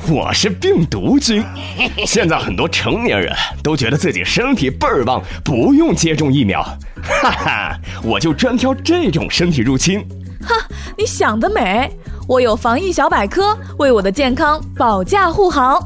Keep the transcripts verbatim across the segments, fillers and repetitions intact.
我是病毒菌。现在很多成年人都觉得自己身体倍儿棒，不用接种疫苗。哈哈，我就专挑这种身体入侵。 哈，你想得美！我有防疫小百科，为我的健康保驾护航。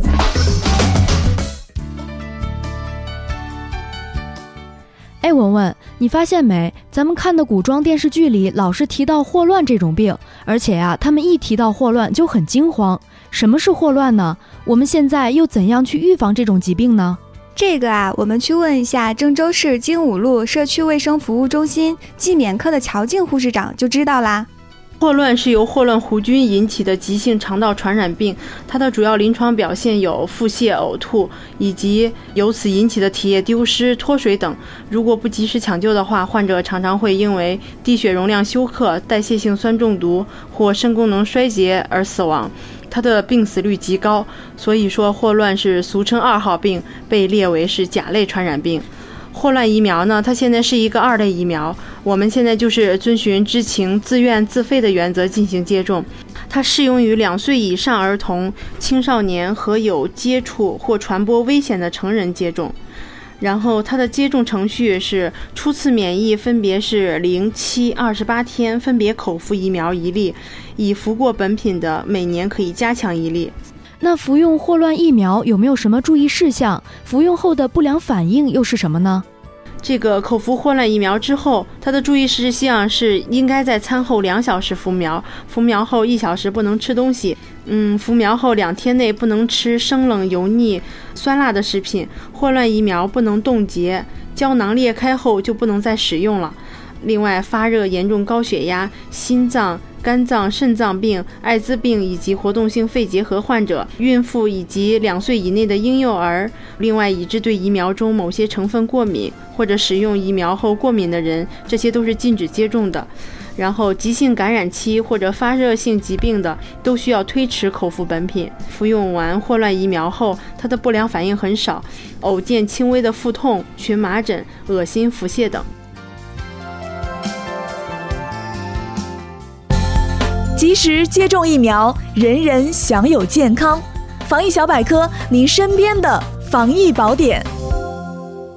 哎，文文，你发现没？咱们看的古装电视剧里老是提到霍乱这种病，而且呀、啊，他们一提到霍乱就很惊慌。什么是霍乱呢？我们现在又怎样去预防这种疾病呢？ 这个啊，我们去问一下郑州市精武路社区卫生服务中心季免科的乔静护士长就知道啦。 霍乱是由霍乱弧菌引起的急性肠道传染病，它的主要临床表现有腹泻、呕吐，以及由此引起的体液丢失、脱水等。如果不及时抢救的话，患者常常会因为低血容量休克、代谢性酸中毒或肾功能衰竭而死亡。它的病死率极高，所以说霍乱是俗称二号病，被列为是甲类传染病。霍乱疫苗呢，它现在是一个二类疫苗，我们现在就是遵循知情、自愿、自费的原则进行接种。它适用于两岁以上儿童、青少年和有接触或传播危险的成人接种。然后它的接种程序是初次免疫分别是零、七、二十八天分别口服疫苗一例，已服过本品的每年可以加强一例。 那服用霍乱疫苗有没有什么注意事项？服用后的不良反应又是什么呢？ 这个口服霍乱疫苗之后，它的注意事项是应该在餐后两小时服苗，服苗后一小时不能吃东西，嗯，服苗后两天内不能吃生冷、油腻、酸辣的食品。霍乱疫苗不能冻结，胶囊裂开后就不能再使用了。另外，发热、严重高血压、心脏、肝脏、肾脏病、艾滋病以及活动性肺结核患者、孕妇以及两岁以内的婴幼儿，另外已知对疫苗中某些成分过敏或者使用疫苗后过敏的人，这些都是禁止接种的。然后急性感染期或者发热性疾病的都需要推迟口服本品。服用完霍乱疫苗后，它的不良反应很少，偶见轻微的腹痛、荨麻疹、恶心、腹泻等。 及时接种疫苗，人人享有健康。防疫小百科，您身边的防疫宝典。